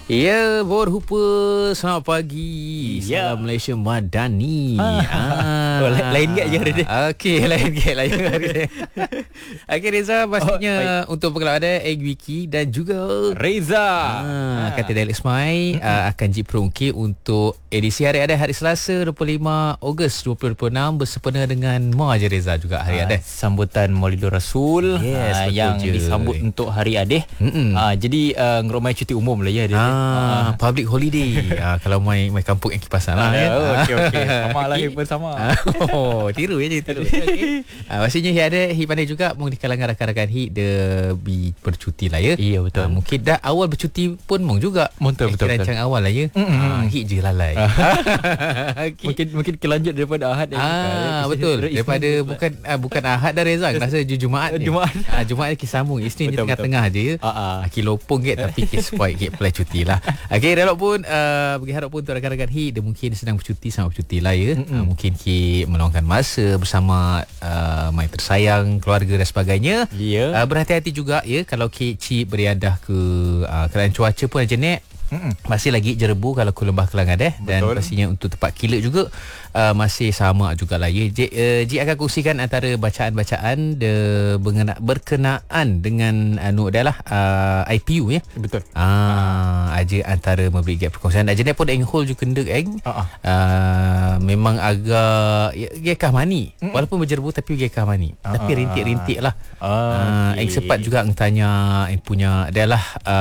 Ya, berhupa. Selamat pagi. Ya. Salam Malaysia Madani. Lain get je hari ni. Okey, lain get lah hari ni. Okey Reza, pastinya untuk penggelap ada Egg Wiki dan juga Reza. kata Dialek Smile akan diperungkit untuk edisi hari ada hari Selasa 25 Ogos 2026 bersempena dengan Mahathir Reza juga hari ada. Sambutan Maulidur Rasul Yes, betul yang je. disambut untuk hari Adeh. Jadi ngeromai cuti umum lah ya dia. Public holiday. Kalau mai kampung yang Kipasan lah kan. Okey. Sama lah pun sama. Oh, tiru je tiru. Okay. Pastinya Hi pandai juga mung di kalangan rakan-rakan Hi dia bercuti lah ya. Iya betul. Mungkin dah awal bercuti pun mung juga. Betul. Rancang awal lah ya. Hi je lalai. Okay. Mungkin kelanjut daripada Ahad Betul. Daripada bukan Ahad dah Reza, rasa Jumaat. Jumaat kita sambung. Isnin di tengah-tengah je ya. Kilopong ke tapi ke spoil ke play cuti lah. Okey, dah pun bagi harap pun untuk rakan-rakan Hi dia mungkin sedang bercuti sama bercuti lah ya. Mungkin Ki meluangkan masa bersama mai tersayang, keluarga dan sebagainya. Berhati-hati juga ya kalau Ki cik beriadah ke keadaan cuaca pun jenek. Masih lagi jerebu kalau ke Lembah Kelangan dan pastinya untuk tempat kilat juga masih sama jugalah ya. Ji akan kongsikan antara bacaan-bacaan berkenaan dengan IPU ya. Betul. Aja antara memberi gap perkongsian. Jenis pun eng hole juga kendek memang agak gekah mani. Walaupun berjerebu tapi gekah mani. Tapi rintik-rintik lah. Eng sempat juga tanya eng punya adalah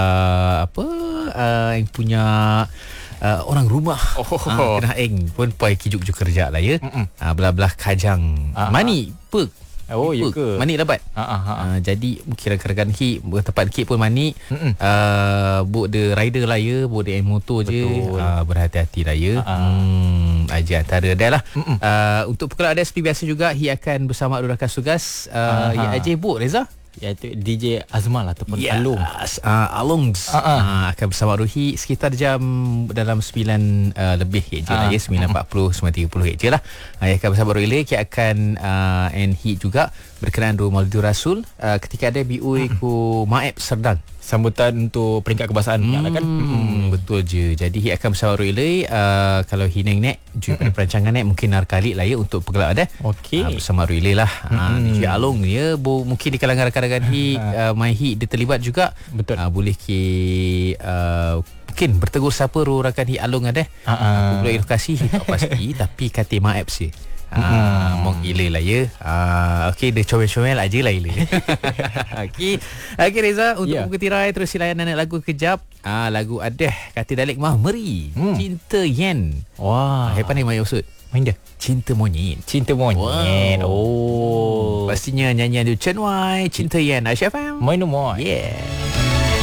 yang punya orang rumah kena eng pun pai kijuk kerja lah ya. Belah-belah kajang mani pek. Oh ya ke? Mani dapat. Jadi mungkin rakan-rakan Hi tempat Ki pun mani. Buk de rider lah ya, buk de motor je. Berhati-hati lah ya. Aja antara dah lah. Untuk pukul ada seperti biasa juga Hi akan bersama rakan tugas ya aja buk Reza. Iaitu DJ Azmal ataupun Along. Alongs akan bersama Ruhi sekitar jam dalam 9 lebih je lah ya, 9.40 9.30 je lah. Yang akan bersama Ruhi Ki akan hit juga berkenaan Maulidur Rasul ketika ada BUI ku Maeb Serdang. Sambutan untuk peringkat kebangsaan kan. Betul je. Jadi Hi akan bersama Ruilai kalau Hi neng nek pada perancangan nek mungkin narkali lah ya untuk penggelap ada. Okey. Bersama Ruilai lah. DJ Along ya mungkin di kalangan rakan-rakan Hi mai Hi dia terlibat juga. Betul. Boleh mungkin bertegur siapa rakan Hi Along ada. Aku boleh edukasi Hi tak pasti tapi kata maaf sih. Mong ile lah ya. Okey, dia comel-comel aja lah ile. Okey Reza, untuk buku tirai terus silayan lagu kejap. Lagu Adeh kata Dialek Mahmeri. Cinta Yen. Wah, Hepan ni mai usut. Main dia. Cinta Monyet. Wow. Oh. Pastinya nyanyian dia Chen Wai, Cinta Yen. Aisyah fam. Main no more. Yeah.